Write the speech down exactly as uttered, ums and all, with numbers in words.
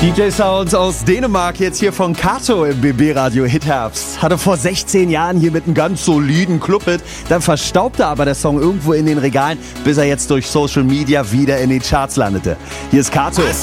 D J-Sounds aus Dänemark, jetzt hier von Kato im B B-Radio Hitherbst. Hatte vor sechzehn Jahren hier mit einem ganz soliden Clubhit. Dann verstaubte aber der Song irgendwo in den Regalen, bis er jetzt durch Social Media wieder in den Charts landete. Hier ist Kato.